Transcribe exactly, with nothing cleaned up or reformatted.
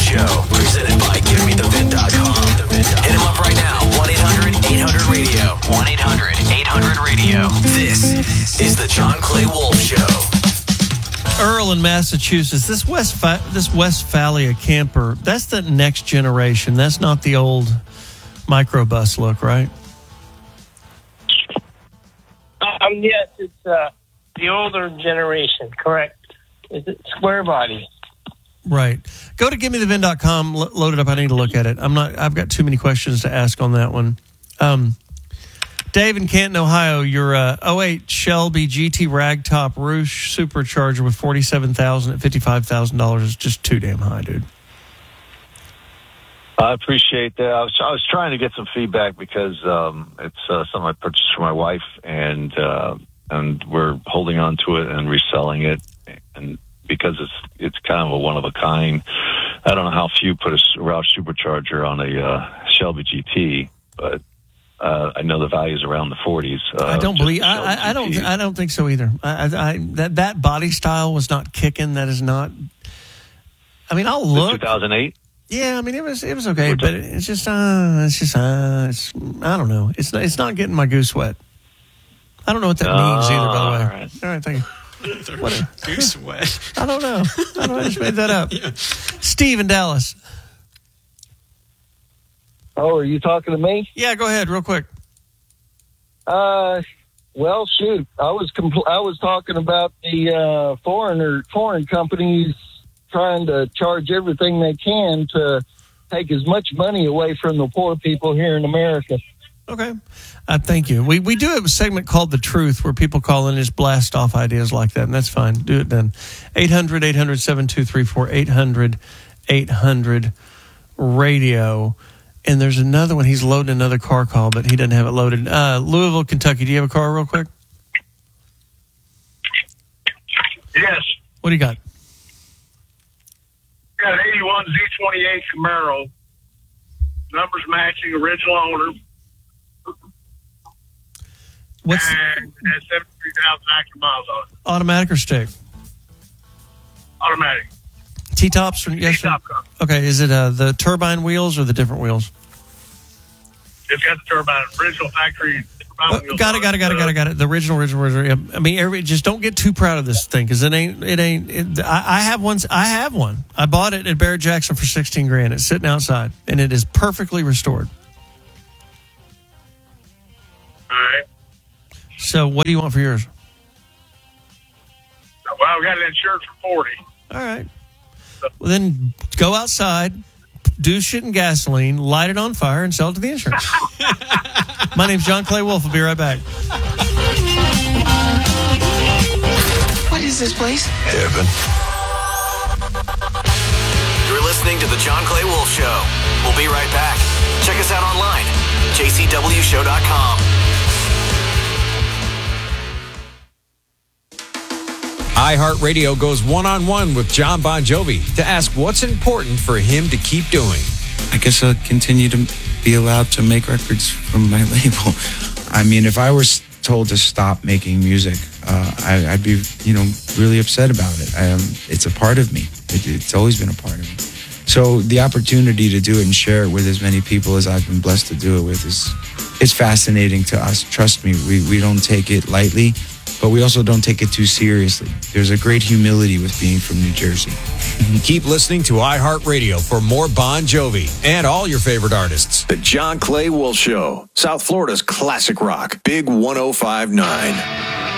Show, presented by Give Me The Vent dot com. Hit him up right now, one eight hundred eight hundred radio. one eight hundred eight hundred radio. This is the John Clay Wolf Show. Earl in Massachusetts, this West this Westphalia camper, that's the next generation. That's not the old microbus look, right? Um, yes, it's uh, the older generation, correct. It's a square body. Right. Go to give me the vent dot com, lo- load it up. I need to look at it. I'm not, I've got too many questions to ask on that one. Um, Dave in Canton, Ohio, your uh, oh eight Shelby G T Ragtop Rouge Supercharger with forty-seven thousand dollars at fifty-five thousand dollars is just too damn high, dude. I appreciate that. I was, I was trying to get some feedback because um, it's uh, something I purchased for my wife, and uh, and we're holding on to it and reselling it, and because it's it's kind of a one of a kind. I don't know how few put a Roush supercharger on a uh, Shelby G T, but uh, I know the value is around the forties. Uh, I don't believe. I, I, I don't. I don't think so either. I, I, I that that body style was not kicking. That is not. I mean, I'll look. two thousand eight. Yeah, I mean it was it was okay, but it's just uh, it's just uh, it's, I don't know. It's not, it's not getting my goose wet. I don't know what that means either. By the way, all right, all right thank you. What a, goose wet. I don't know. I don't know. I just made that up. Yeah. Steve in Dallas. Oh, are you talking to me? Yeah, go ahead, real quick. Uh, well, shoot, I was compl- I was talking about the uh, foreigner foreign companies trying to charge everything they can to take as much money away from the poor people here in America. Okay. Uh, thank you. We we do have a segment called The Truth where people call in and just blast off ideas like that, and that's fine. Do it then. eight hundred eight hundred seven two three four, eight hundred eight hundred radio. And there's another one. He's loading another car call, but he doesn't have it loaded. Uh, Louisville, Kentucky. Do you have a car real quick? Yes. What do you got? Got an eighty-one Z twenty-eight Camaro. Numbers matching, original owner. What's and has seventy-three thousand active miles on it. Automatic or stick? Automatic. T-tops? Or, yes, T-top car. Okay, is it uh, the turbine wheels or the different wheels? It's got the turbine, original factory. Oh, got it, got it, got it, got it, got it. The original, original, original. I mean, every, just don't get too proud of this thing because it ain't, it ain't. It, I, I have one. I have one. I bought it at Barrett Jackson for sixteen grand. It's sitting outside, and it is perfectly restored. All right. So, what do you want for yours? Well, we got it insured for forty. All right. Well, then go outside, do shit in gasoline, light it on fire, and sell it to the insurance. My name's John Clay Wolf. I'll be right back. What is this place? Heaven. You're listening to the John Clay Wolf Show. We'll be right back. Check us out online, j c w show dot com. iHeartRadio goes one-on-one with John Bon Jovi to ask what's important for him to keep doing. I guess I'll continue to be allowed to make records from my label. I mean, if I was told to stop making music, uh, I, I'd be, you know, really upset about it. I, um, it's a part of me. It, it's always been a part of me. So the opportunity to do it and share it with as many people as I've been blessed to do it with is, is fascinating to us. Trust me, we, we don't take it lightly, but we also don't take it too seriously. There's a great humility with being from New Jersey. Keep listening to iHeartRadio for more Bon Jovi and all your favorite artists. The John Clay Wolf Show, South Florida's classic rock, Big one oh five nine.